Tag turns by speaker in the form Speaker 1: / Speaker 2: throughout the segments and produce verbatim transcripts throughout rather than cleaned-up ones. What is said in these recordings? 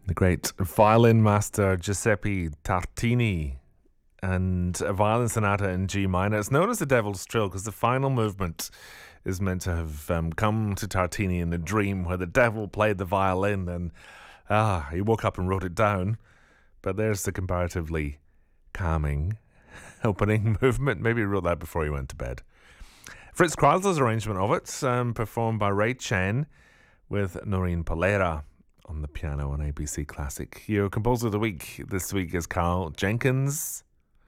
Speaker 1: The great violin master Giuseppe Tartini and a violin sonata in G minor. It's known as the Devil's Trill because the final movement is meant to have um, come to Tartini in a dream where the devil played the violin and ah, he woke up and wrote it down. But there's the comparatively calming opening movement. Maybe he wrote that before he went to bed. Fritz Kreisler's arrangement of it, um, performed by Ray Chen with Noreen Polera on the piano on A B C Classic. Your composer of the week this week is Carl Jenkins.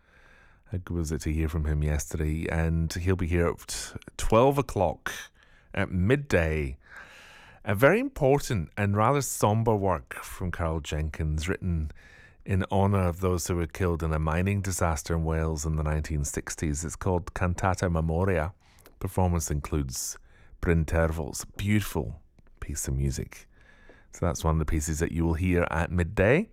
Speaker 1: How good was it to hear from him yesterday? And he'll be here at twelve o'clock at midday. A very important and rather somber work from Carl Jenkins, written in honour of those who were killed in a mining disaster in Wales in the nineteen sixties. It's called Cantata Memoria. Performance includes Bryn Terfel's beautiful piece of music. So that's one of the pieces that you will hear at midday.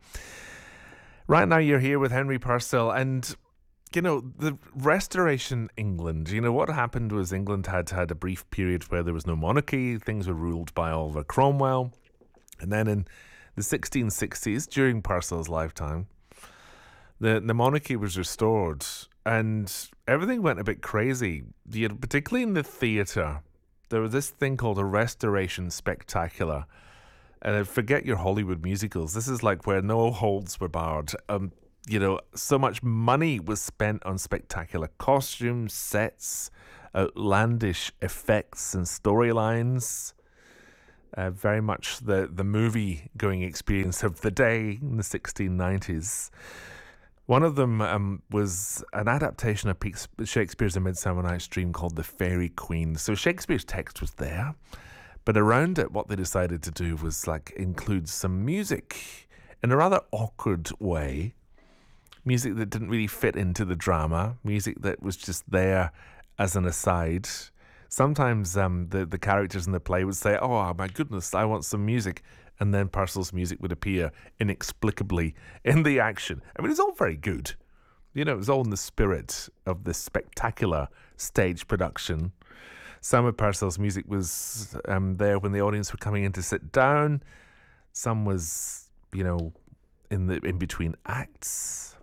Speaker 1: Right now you're here with Henry Purcell, and you know, the Restoration England, you know, what happened was England had had a brief period where there was no monarchy. Things were ruled by Oliver Cromwell. And then in the sixteen sixties, during Purcell's lifetime, the, the monarchy was restored and everything went a bit crazy. You know, particularly in the theatre, there was this thing called a Restoration Spectacular. And forget your Hollywood musicals. This is like where no holds were barred. Um, you know, so much money was spent on spectacular costumes, sets, outlandish effects and storylines. Uh, very much the, the movie-going experience of the day in the sixteen nineties. One of them um, was an adaptation of Shakespeare's A Midsummer Night's Dream called The Fairy Queen. So Shakespeare's text was there, but around it, what they decided to do was like include some music in a rather awkward way. Music that didn't really fit into the drama. Music that was just there as an aside. Sometimes um, the, the characters in the play would say, oh my goodness, I want some music. And then Purcell's music would appear inexplicably in the action. I mean, it's all very good. You know, it was all in the spirit of this spectacular stage production. Some of Purcell's music was um, there when the audience were coming in to sit down. Some was, you know, in the in between acts.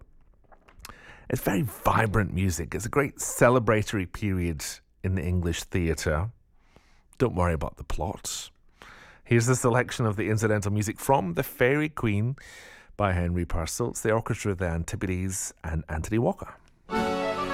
Speaker 1: It's very vibrant music. It's a great celebratory period in the English theatre. Don't worry about the plot. Here's a selection of the incidental music from The Fairy Queen by Henry Purcell. It's the orchestra of the Antipodes and Anthony Walker.